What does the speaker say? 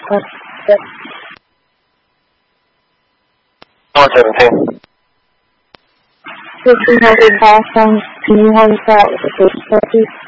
17. 15,000 日本語がお届け